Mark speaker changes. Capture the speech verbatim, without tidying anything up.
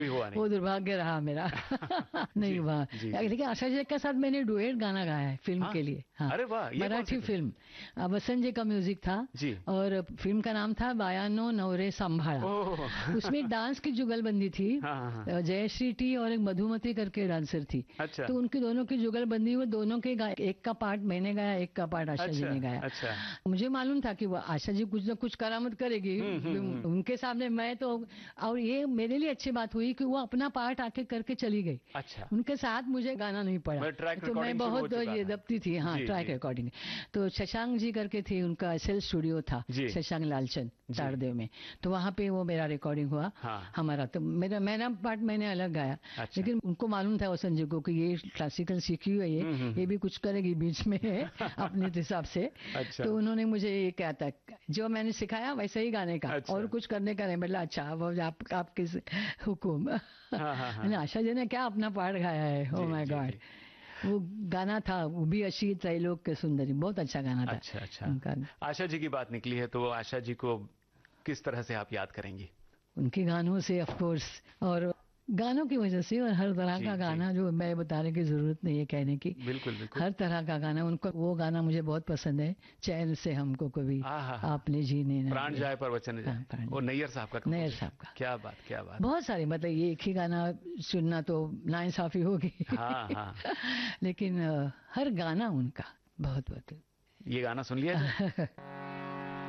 Speaker 1: भी हुआ नहीं।
Speaker 2: वो दुर्भाग्य रहा मेरा। नहीं हुआ। लेकिन आशा जी के साथ मैंने डुएट गाना गाया है फिल्म
Speaker 1: हाँ?
Speaker 2: के लिए। हाँ,
Speaker 1: अरे वाह, ये कौन सी
Speaker 2: मराठी
Speaker 1: फिल्म?
Speaker 2: फिल्म, अ, वसंत जी का म्यूजिक था
Speaker 1: जी।
Speaker 2: और फिल्म का नाम था बायानो नवरे संभाळा।
Speaker 1: ओह।
Speaker 2: उसमें एक डांस की जुगलबंदी थी।
Speaker 1: हाँ, हाँ, हाँ।
Speaker 2: अ, जयश्री टी और एक मधुमती करके डांसर थी।
Speaker 1: अच्छा।
Speaker 2: तो उनकी दोनों की जुगलबंदी हुई, दोनों के गा- एक का पार्ट मैंने गाया, एक का पार्ट आशा जी
Speaker 1: अच्छा,
Speaker 2: ने गाया।
Speaker 1: अच्छा।
Speaker 2: मुझे मालूम था कि वो आशा जी कुछ न कुछ करामत करेगी।
Speaker 1: हम्म, हम्म, हम्म।
Speaker 2: उनके सामने मैं तो, और ये मेरे लिए अच्छी बात हुई कि वो अपना पार्ट आके करके चली गई।
Speaker 1: अच्छा।
Speaker 2: उनके साथ मुझे गाना नहीं पड़ा।
Speaker 1: मतलब ट्रैक
Speaker 2: तो मैं
Speaker 1: रिकॉर्डिंग शुरू हो
Speaker 2: बहुत
Speaker 1: चुका
Speaker 2: ये
Speaker 1: था।
Speaker 2: दबती थी। हाँ,
Speaker 1: जी,
Speaker 2: ट्रैक
Speaker 1: जी।
Speaker 2: रिकॉर्डिंग। तो शशांक जी करके थे, उनका एस एल स्टूडियो था,
Speaker 1: जी।
Speaker 2: शशांक लालचंद
Speaker 1: जी।
Speaker 2: तारदेव में। तो वहां पे वो मेरा रिकॉर्डिंग हुआ।
Speaker 1: हाँ।
Speaker 2: हमारा तो मेरा मेरा पार्ट मैंने अलग गाया।
Speaker 1: अच्छा।
Speaker 2: लेकिन उनको मालूम था वसंत जी को कि ये क्लासिकल सीखी हुई है,
Speaker 1: हम्म, हम्म,
Speaker 2: ये ये भी कुछ करेगी बीच में अपने हिसाब से।
Speaker 1: अच्छा।
Speaker 2: तो उन्होंने मुझे ये कहा था, जो मैंने सिखाया वैसे ही गाने का,
Speaker 1: अच्छा।
Speaker 2: और कुछ करने का नहीं। मतलब अच्छा, वो आप, आपके हुकुम।
Speaker 1: हाँ, हाँ, हाँ।
Speaker 2: मैंने आशा जी ने क्या अपना पार्ट गाया है। ओ
Speaker 1: जी,
Speaker 2: माय
Speaker 1: जी,
Speaker 2: गॉड।
Speaker 1: जी।
Speaker 2: वो गाना था, वो भी अशी त्रैलोक के सुंदरी, बहुत अच्छा गाना था।
Speaker 1: अच्छा, अच्छा।
Speaker 2: उनका,
Speaker 1: आशा जी की बात निकली है तो आशा जी को किस तरह से आप याद करेंगी?
Speaker 2: उनके गानों से ऑफ कोर्स, और गानों की वजह से, और हर तरह
Speaker 1: जी,
Speaker 2: का
Speaker 1: जी।
Speaker 2: गाना जो मैं बताने की जरूरत नहीं है कहने की।
Speaker 1: बिल्कुल, बिल्कुल।
Speaker 2: हर तरह का गाना उनको, वो गाना मुझे बहुत पसंद है, चैन से हमको कभी
Speaker 1: आहा।
Speaker 2: आपने जीने ना
Speaker 1: प्राण
Speaker 2: दिए।
Speaker 1: जाए पर वचन
Speaker 2: हाँ,
Speaker 1: जाए,
Speaker 2: प्राण
Speaker 1: वो
Speaker 2: जाए।
Speaker 1: नैयर साहब का
Speaker 2: नैयर
Speaker 1: composition।
Speaker 2: साहब का।
Speaker 1: क्या बात, क्या बात।
Speaker 2: बहुत सारे, मतलब ये एक ही गाना सुनना तो नाइंसाफी होगी।
Speaker 1: हाँ, हाँ।
Speaker 2: लेकिन अ, हर गाना उनका बहुत बहुत।
Speaker 1: ये गाना सुन लिया जाए।